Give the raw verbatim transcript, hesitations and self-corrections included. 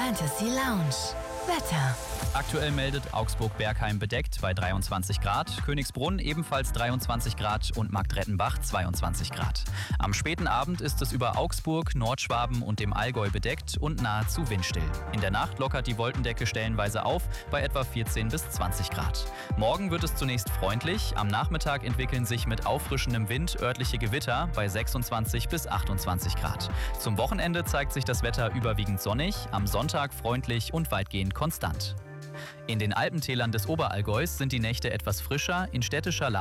Fantasy Lounge. Wetter. Aktuell meldet Augsburg-Bergheim bedeckt bei dreiundzwanzig Grad, Königsbrunn ebenfalls dreiundzwanzig Grad und Marktrettenbach zweiundzwanzig Grad. Am späten Abend ist es über Augsburg, Nordschwaben und dem Allgäu bedeckt und nahezu windstill. In der Nacht lockert die Wolkendecke stellenweise auf bei etwa vierzehn bis zwanzig Grad. Morgen wird es zunächst freundlich, am Nachmittag entwickeln sich mit auffrischendem Wind örtliche Gewitter bei sechsundzwanzig bis achtundzwanzig Grad. Zum Wochenende zeigt sich das Wetter überwiegend sonnig, am Sonntag freundlich und weitgehend konstant. In den Alpentälern des Oberallgäus sind die Nächte etwas frischer, in städtischer Lage